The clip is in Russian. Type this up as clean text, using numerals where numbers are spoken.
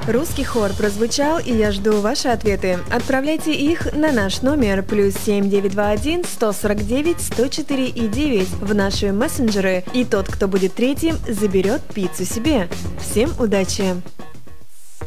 Русский хор прозвучал, и я жду ваши ответы. Отправляйте их на наш номер +7 921 149 104 и 9 в наши мессенджеры, и тот, кто будет третьим, заберет пиццу себе. Всем удачи!